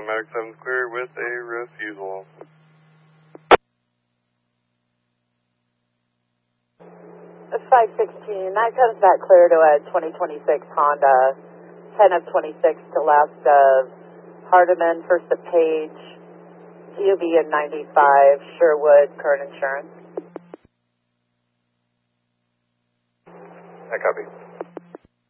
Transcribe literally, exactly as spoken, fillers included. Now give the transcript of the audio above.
Medic seven clear with a refusal. five sixteen, that comes back clear to a twenty twenty-six Honda, ten of twenty-six to last of Hardiman, first of Page, D O B in ninety-five, Sherwood, current insurance. I copy.